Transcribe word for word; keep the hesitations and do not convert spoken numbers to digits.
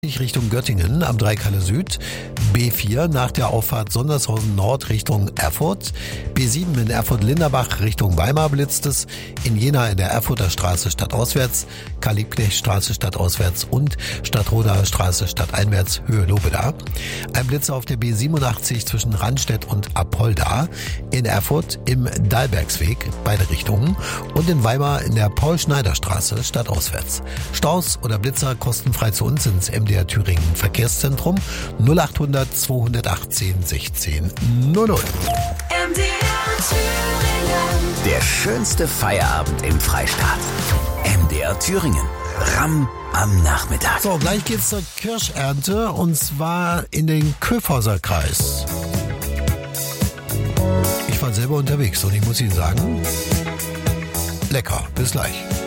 Richtung Göttingen am Dreikalle Süd, B vier nach der Auffahrt Sondershausen Nord Richtung Erfurt, B sieben in Erfurt-Linderbach Richtung Weimar blitzt es, in Jena in der Erfurter Straße stadtauswärts, Karl-Liebknecht-Straße stadtauswärts und Stadtroder Straße stadteinwärts Höhe Lobeda. Ein Blitzer auf der B siebenundachtzig zwischen Randstedt und Apolda, in Erfurt im Dahlbergsweg, beide Richtungen, und in Weimar in der Paul-Schneider-Straße stadtauswärts. Staus oder Blitzer kostenfrei zu uns ins M D R Thüringen Verkehrszentrum null achthundert zweihundertachtzehn sechzehn null null. M D R Thüringen. Der schönste Feierabend im Freistaat. M D R Thüringen. Ramm am Nachmittag. So, gleich geht's zur Kirschernte und zwar in den Köfhauser Kreis. Ich war selber unterwegs und ich muss Ihnen sagen, lecker. Bis gleich.